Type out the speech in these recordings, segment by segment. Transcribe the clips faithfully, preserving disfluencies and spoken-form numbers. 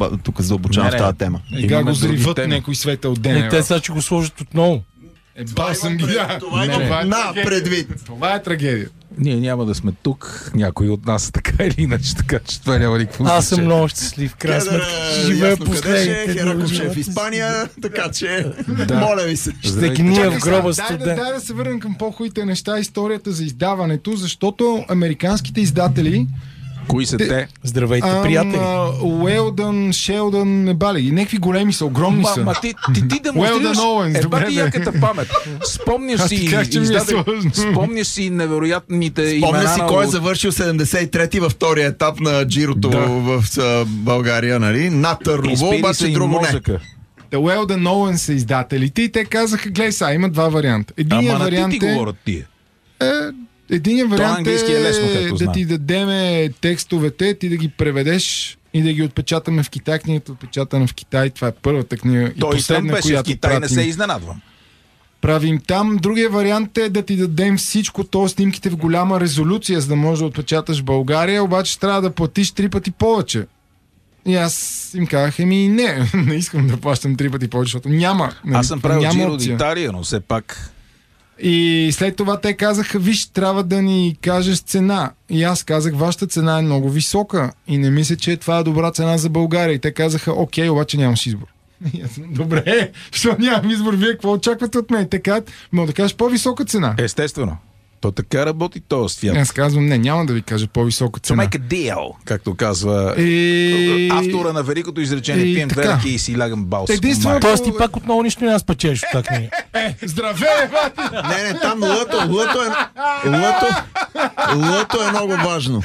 тук задълбочавам в тази тема. Ега го зриват някой светъл ден. Не, те сега, че го сложат отново. Е, бал съм ги, да. Това е на предвид. Това е трагедия. Ние няма да сме тук, някой от нас така или иначе, така че това няма никакво. Аз съм много щастлив, крайна сметка. Живея последните. Хераков ще е в Испания, така че моля ви се. Ще гния в гроба Дай студен. да, дай да се върнем към по-хубавите неща, историята за издаването, защото американските издатели Кои са те? Здравейте, ам, приятели. Уелдън, Шелдън, не бали. Някакви големи са, огромни Ма, са. ма ти, ти, ти демонстрираш Well done, Owens, едва добре, ти бе. яката памет. Спомняш Аз си, ти казах, че ми е издаде, сложно. спомняш си невероятните Помня имена си на- кой е завършил седемдесет и трети във втория етап на Джирото Да. в а, България, нали? Натърво, Изпили обаче са им друго не. мозъка. The Weldon Owen са издателите и те казаха, гледай сега, има два варианта. Единият Ама на вариант ти ти е... говорят тия. е Единият вариант английски е лесно, както да знам. ти дадеме текстовете, ти да ги преведеш и да ги отпечатаме в Китай. Книгата отпечатана в Китай. Това е първата книга и Той и там последна, беше в която Китай, не пратим. се изненадвам. Правим там. Другия вариант е да ти дадем всичко, то снимките в голяма резолюция, за да можеш да отпечаташ в България, обаче трябва да платиш три пъти повече. И аз им казах, еми не, не искам да плащам три пъти повече, защото няма. нали, Аз съм правил няма Джиро опция. d'Italia, но все пак... И след това те казаха, виж, трябва да ни кажеш цена. И аз казах, вашата цена е много висока и не мисля, че това е добра цена за България. И те казаха, окей, обаче нямаш избор. И аз, добре, защо нямам избор? Вие какво очаквате от мен? Те казват, мога да кажеш по-висока цена. Естествено. То така работи този свят. Аз казвам, не, няма да ви кажа по-висока To цена. make a deal, както казва И... автора на великото изречение и Пием така. две ръки и си лягам балс. Единствено- Тоест ти пак отново нищо няма спечелиш от тази книга. Е, здравей, бати! Не, не, там лъто, лъто е, лъто, лъто е много важно.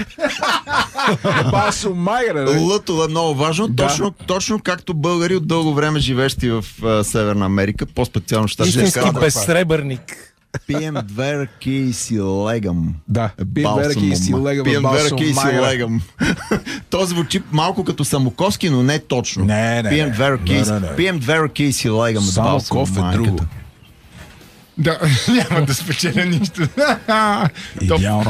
Басо Майер, Лъто е много важно, Да. точно, точно както българи от дълго време живещи в а, Северна Америка, по-специално щатите. Истински казват, безсребърник. Пием две ръки и си легам. Да, пием две ръки и си легам Пием в две Басо ръки и си Майер. легам. То звучи малко като Самоковски, но не точно. Не, не, Пием не. две ръки, и си- Не, не, не. пием две ръки и си легам. с Само Балсам ков е майката. друго. Да, няма да спечеля нищо. Идеално.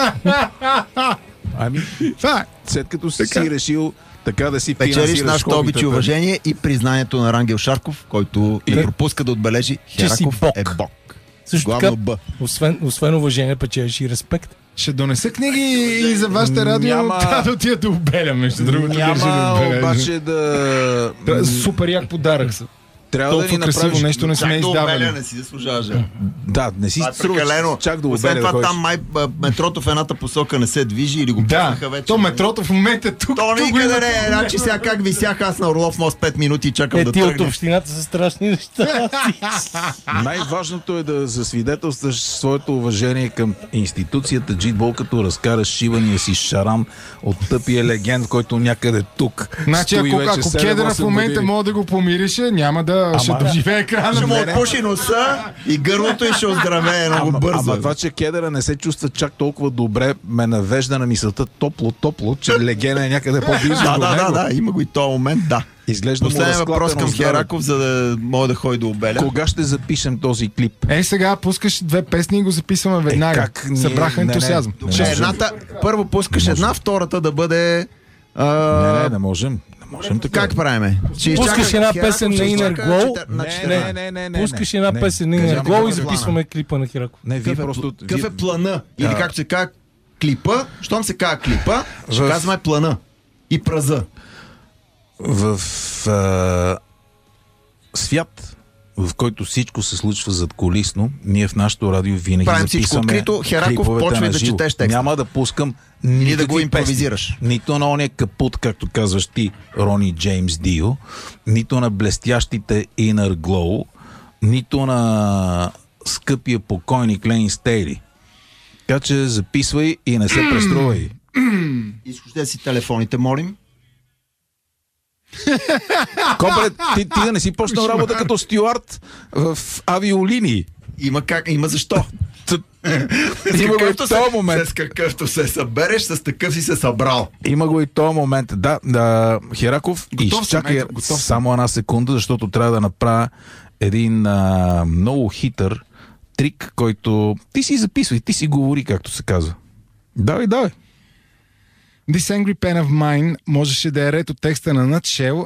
Ами, Това е. след като си си решил така да си Печелиш финансираш нашата обич и хобитата. уважение и признанието на Рангел Шарков, който не пропуска да отбележи Че си Хераков бог. е бог. Също Главно така, Б. освен, освен уважение, печелиш и респект. Ще донеса книги и за вашите радио. Няма- Трябва да отида да обеля, между другото. държа да Няма отбележа. обаче да... Трябва- Супер як подарък са. Трябва да ни Толкова красиво направиш... нещо не сме Чак да обеля издавали. не си заслужаваш. Да, не си Това е струва, прекалено. чак да Освен обеля да това ходиш. там май а, метрото в едната посока не се движи или го Да, пуснаха вече. то метрото в момента е тук. То тук го никъде има. не е. Значи сега как висях аз на Орлов мост пет минути и чакам Е, да ти от тръгне. общината са страшни неща. Най-важното е да засвидетелстваш своето уважение към институцията Джитбол, като разкараш шивания си шарам от тъпия легенд, който някъде тук Значи, стои ако, вече ако седем кедъра в осем момента години. мога да го помирише, няма да ще доживее екрана. Ще му отпуши носа и гърлото и ще оздравее много Ама, бързо. ама това, че кедъра не се чувства чак толкова добре, ме навежда на мисълта топло-топло, че легена е някъде по-близо Да, до да, да, него. да, има го и този момент, да. Изглежда му Последен въпрос разклатено към здраве. Хераков, за да мога да ходи да обеля. Кога ще запишем този клип? Е, сега пускаш две песни и го записваме веднага. как ние- Събраха не, не. ентусиазъм. Не, Ще не. едната, първо пускаш една, втората да бъде... А, Не, не, не можем. Не можем така. Как правиме? Ще Пускаш изчака- една Хераков песен ще на Inner изчака Glow. четир- на Не, четирнадесет. не, не, не. Пускаш не, една не. песен на Кажи Inner ми Glow какъв и е записваме клипа на Хираков. Не, вие Какъв е, просто... какъв вие- е плана? Или Да. както се казва клипа, щом се казва клипа, ще В- казваме плана и праза. В а, свят, в който всичко се случва задкулисно, ние в нашото радио винаги Правим всичко записваме открито. Хераков, клиповете почвай на да живо. четеш текста. Няма да пускам Или да никакви го импровизираш. песни. Нито на ония капут, както казваш ти, Рони Джеймс Дио, нито на блестящите Inner Glow, нито на скъпия покойник Ленин Стейли. Така че записвай и не се преструвай. Изключете си телефоните, молим. Кобре, ти, ти да не си почнал работа като стюард в авиолинии. Има как, има защо. Има го и Какъвто този момент. С какъвто се събереш, с такъв си се събрал. Има го и този момент. Да, да Хераков, Готов съм, изчакай ето, готов съм. само една секунда, защото трябва да направя един а, много хитър трик, който ти си записвай, ти си говори, както се казва. Давай, давай. This Angry Pen of Mine можеше да е ред от текста на Nutshell,